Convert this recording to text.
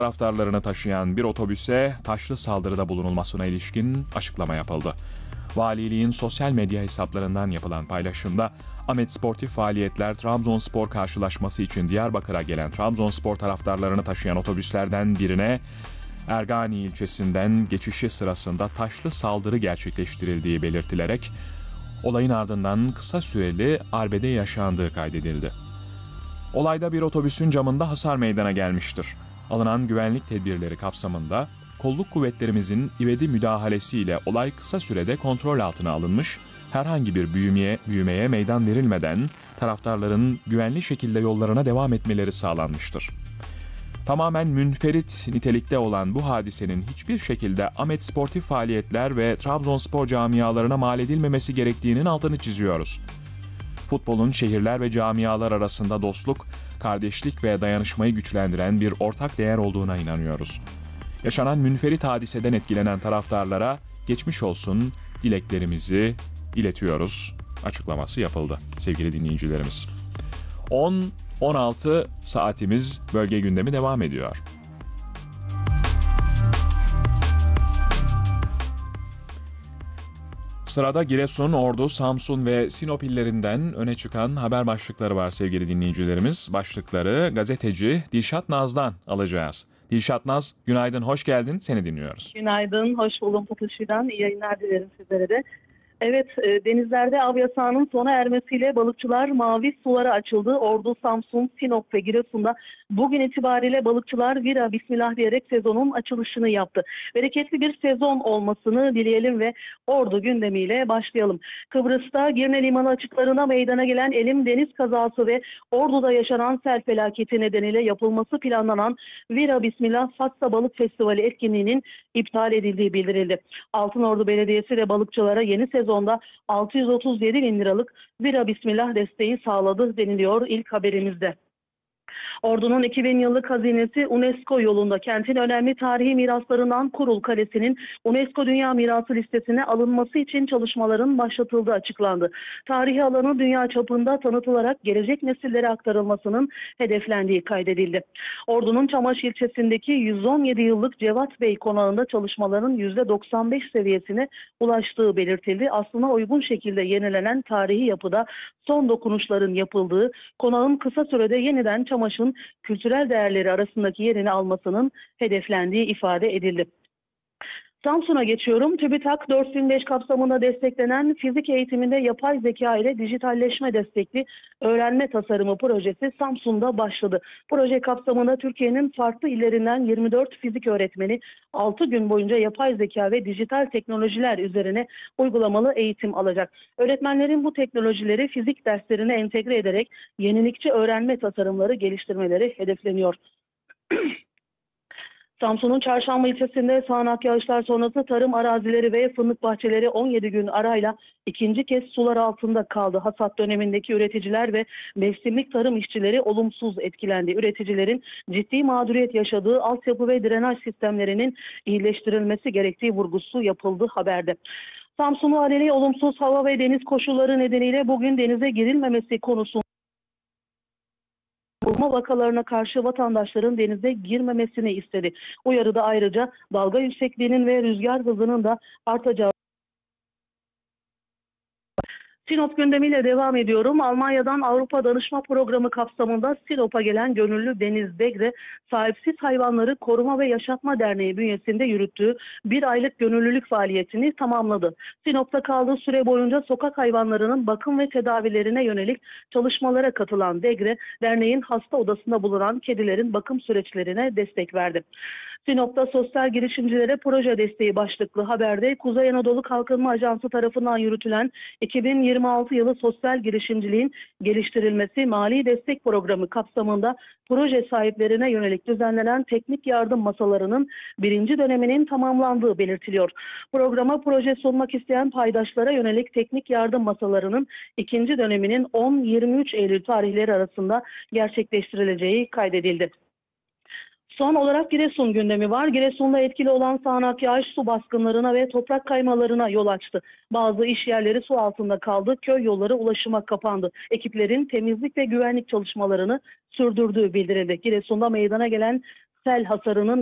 taraftarlarını taşıyan bir otobüse taşlı saldırıda bulunulmasına ilişkin açıklama yapıldı. Valiliğin sosyal medya hesaplarından yapılan paylaşımda Ahmet Sportif Faaliyetler Trabzonspor karşılaşması için Diyarbakır'a gelen Trabzonspor taraftarlarını taşıyan otobüslerden birine Ergani ilçesinden geçişi sırasında taşlı saldırı gerçekleştirildiği belirtilerek olayın ardından kısa süreli arbede yaşandığı kaydedildi. Olayda bir otobüsün camında hasar meydana gelmiştir. Alınan güvenlik tedbirleri kapsamında kolluk kuvvetlerimizin ivedi müdahalesiyle olay kısa sürede kontrol altına alınmış, herhangi bir büyümeye meydan verilmeden taraftarların güvenli şekilde yollarına devam etmeleri sağlanmıştır. Tamamen münferit nitelikte olan bu hadisenin hiçbir şekilde Ahmet Sportif Faaliyetler ve Trabzonspor camialarına mal edilmemesi gerektiğinin altını çiziyoruz. Futbolun şehirler ve camialar arasında dostluk, kardeşlik ve dayanışmayı güçlendiren bir ortak değer olduğuna inanıyoruz. Yaşanan münferit hadiseden etkilenen taraftarlara geçmiş olsun dileklerimizi iletiyoruz açıklaması yapıldı sevgili dinleyicilerimiz. 10-16 saatimiz bölge gündemi devam ediyor. Sırada Giresun, Ordu, Samsun ve Sinop illerinden öne çıkan haber başlıkları var sevgili dinleyicilerimiz. Başlıkları gazeteci Dilşat Naz'dan alacağız. Dilşat Naz, günaydın, hoş geldin. Seni dinliyoruz. Günaydın, hoş buldum Putuşi'den. İyi yayınlar dilerim sizlere de. Evet, denizlerde av yasağının sona ermesiyle balıkçılar mavi sulara açıldı. Ordu, Samsun, Sinop ve Giresun'da bugün itibariyle balıkçılar vira bismillah diyerek sezonun açılışını yaptı. Bereketli bir sezon olmasını dileyelim ve Ordu gündemiyle başlayalım. Kıbrıs'ta Girne Limanı açıklarına meydana gelen elim deniz kazası ve Ordu'da yaşanan sel felaketi nedeniyle yapılması planlanan vira bismillah Fatsa Balık Festivali etkinliğinin iptal edildiği bildirildi. Altınordu Belediyesi de balıkçılara yeni sezonda 637 bin liralık vira bismillah desteği sağladı deniliyor ilk haberimizde. Ordu'nun 2000 yıllık hazinesi UNESCO yolunda kentin önemli tarihi miraslarından Kurul Kalesi'nin UNESCO Dünya Mirası listesine alınması için çalışmaların başlatıldığı açıklandı. Tarihi alanı dünya çapında tanıtılarak gelecek nesillere aktarılmasının hedeflendiği kaydedildi. Ordu'nun Çamaş ilçesindeki 117 yıllık Cevat Bey konağında çalışmaların %95 seviyesine ulaştığı belirtildi. Aslına uygun şekilde yenilenen tarihi yapıda son dokunuşların yapıldığı, konağın kısa sürede yeniden Çamaş'ın kültürel değerleri arasındaki yerini almasının hedeflendiği ifade edildi. Samsun'a geçiyorum. TÜBİTAK 4005 kapsamında desteklenen fizik eğitiminde yapay zeka ile dijitalleşme destekli öğrenme tasarımı projesi Samsun'da başladı. Proje kapsamında Türkiye'nin farklı illerinden 24 fizik öğretmeni 6 gün boyunca yapay zeka ve dijital teknolojiler üzerine uygulamalı eğitim alacak. Öğretmenlerin bu teknolojileri fizik derslerine entegre ederek yenilikçi öğrenme tasarımları geliştirmeleri hedefleniyor. Samsun'un Çarşamba ilçesinde sağanak yağışlar sonrası tarım arazileri ve fındık bahçeleri 17 gün arayla ikinci kez sular altında kaldı. Hasat dönemindeki üreticiler ve mevsimlik tarım işçileri olumsuz etkilendi. Üreticilerin ciddi mağduriyet yaşadığı altyapı ve drenaj sistemlerinin iyileştirilmesi gerektiği vurgusu yapıldı haberde. Samsun Valiliği olumsuz hava ve deniz koşulları nedeniyle bugün denize girilmemesi konusunda boğulma vakalarına karşı vatandaşların denize girmemesini istedi. Uyarıda ayrıca dalga yüksekliğinin ve rüzgar hızının da artacağı. Sinop gündemiyle devam ediyorum. Almanya'dan Avrupa Danışma Programı kapsamında Sinop'a gelen gönüllü Deniz Degre, Sahipsiz Hayvanları Koruma ve Yaşatma Derneği bünyesinde yürüttüğü bir aylık gönüllülük faaliyetini tamamladı. Sinop'ta kaldığı süre boyunca sokak hayvanlarının bakım ve tedavilerine yönelik çalışmalara katılan Degre, derneğin hasta odasında bulunan kedilerin bakım süreçlerine destek verdi. Sinop'ta sosyal girişimcilere proje desteği başlıklı haberde Kuzey Anadolu Kalkınma Ajansı tarafından yürütülen 2026 yılı sosyal girişimciliğin geliştirilmesi mali destek programı kapsamında proje sahiplerine yönelik düzenlenen teknik yardım masalarının birinci döneminin tamamlandığı belirtiliyor. Programa proje sunmak isteyen paydaşlara yönelik teknik yardım masalarının ikinci döneminin 10-23 Eylül tarihleri arasında gerçekleştirileceği kaydedildi. Son olarak Giresun gündemi var. Giresun'da etkili olan sağanak yağış su baskınlarına ve toprak kaymalarına yol açtı. Bazı iş yerleri su altında kaldı, köy yolları ulaşıma kapandı. Ekiplerin temizlik ve güvenlik çalışmalarını sürdürdüğü bildirildi. Giresun'da meydana gelen sel hasarının